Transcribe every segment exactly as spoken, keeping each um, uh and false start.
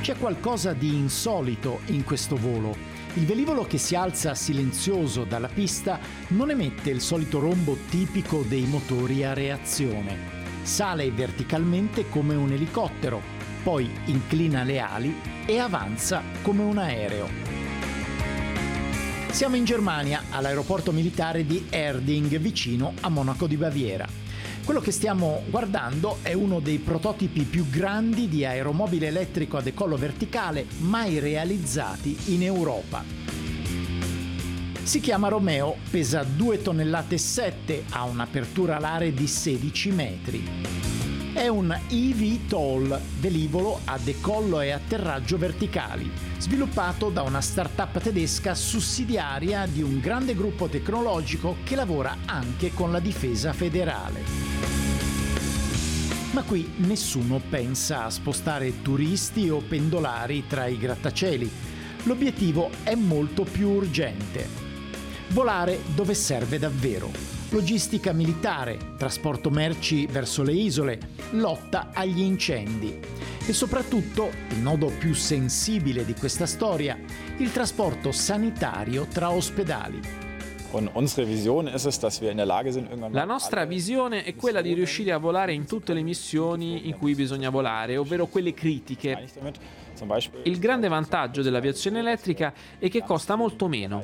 C'è qualcosa di insolito in questo volo. Il velivolo che si alza silenzioso dalla pista non emette il solito rombo tipico dei motori a reazione. Sale verticalmente come un elicottero, poi inclina le ali e avanza come un aereo. Siamo in Germania, all'aeroporto militare di Erding, vicino a Monaco di Baviera. Quello che stiamo guardando è uno dei prototipi più grandi di aeromobile elettrico a decollo verticale mai realizzati in Europa. Si chiama Romeo, pesa due tonnellate e sette, ha un'apertura alare di sedici metri. È un E V TOL, velivolo a decollo e atterraggio verticali, sviluppato da una start-up tedesca sussidiaria di un grande gruppo tecnologico che lavora anche con la difesa federale. Ma qui nessuno pensa a spostare turisti o pendolari tra i grattacieli. L'obiettivo è molto più urgente. Volare dove serve davvero. Logistica militare, trasporto merci verso le isole, lotta agli incendi. E soprattutto, il nodo più sensibile di questa storia, il trasporto sanitario tra ospedali. La nostra visione è quella di riuscire a volare in tutte le missioni in cui bisogna volare, ovvero quelle critiche. Il grande vantaggio dell'aviazione elettrica è che costa molto meno.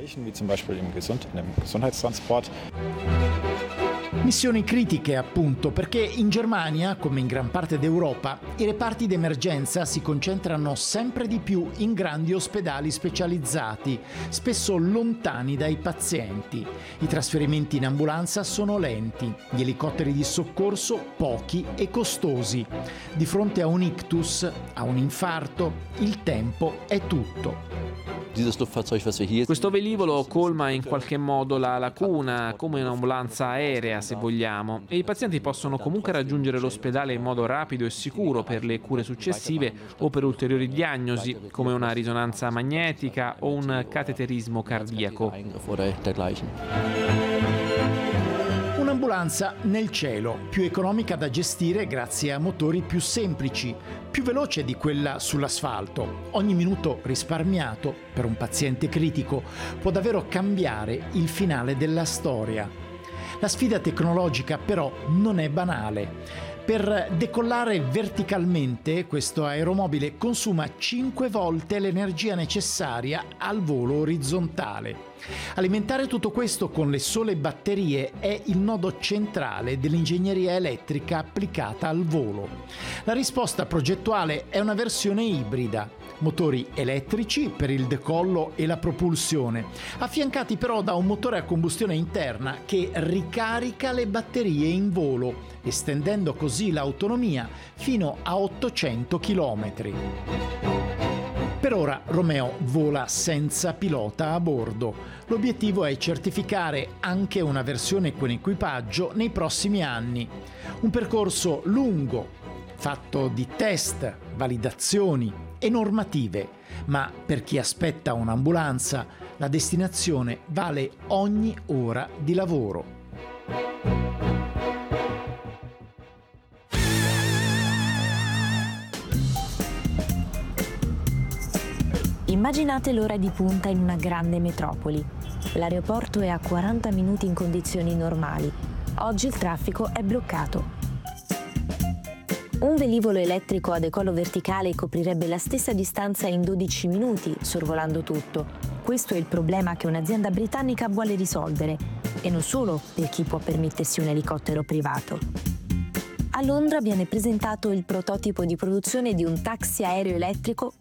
Missioni critiche, appunto, perché in Germania, come in gran parte d'Europa, i reparti d'emergenza si concentrano sempre di più in grandi ospedali specializzati, spesso lontani dai pazienti. I trasferimenti in ambulanza sono lenti, gli elicotteri di soccorso pochi e costosi. Di fronte a un ictus, a un infarto, il tempo è tutto. Questo velivolo colma in qualche modo la lacuna, come un'ambulanza aerea se vogliamo, e i pazienti possono comunque raggiungere l'ospedale in modo rapido e sicuro per le cure successive o per ulteriori diagnosi, come una risonanza magnetica o un cateterismo cardiaco. Un'ambulanza nel cielo, più economica da gestire grazie a motori più semplici, più veloce di quella sull'asfalto. Ogni minuto risparmiato per un paziente critico può davvero cambiare il finale della storia. La sfida tecnologica però non è banale. Per decollare verticalmente, questo aeromobile consuma cinque volte l'energia necessaria al volo orizzontale. Alimentare tutto questo con le sole batterie è il nodo centrale dell'ingegneria elettrica applicata al volo. La risposta progettuale è una versione ibrida. Motori elettrici per il decollo e la propulsione, affiancati però da un motore a combustione interna che ricarica le batterie in volo, estendendo così l'autonomia fino a ottocento chilometri. Per ora Romeo vola senza pilota a bordo. L'obiettivo è certificare anche una versione con equipaggio nei prossimi anni. Un percorso lungo, fatto di test, validazioni e normative, ma per chi aspetta un'ambulanza la destinazione vale ogni ora di lavoro. Immaginate l'ora di punta in una grande metropoli. L'aeroporto è a quaranta minuti in condizioni normali. Oggi il traffico è bloccato. Un velivolo elettrico a decollo verticale coprirebbe la stessa distanza in dodici minuti, sorvolando tutto. Questo è il problema che un'azienda britannica vuole risolvere, e non solo per chi può permettersi un elicottero privato. A Londra viene presentato il prototipo di produzione di un taxi aereo elettrico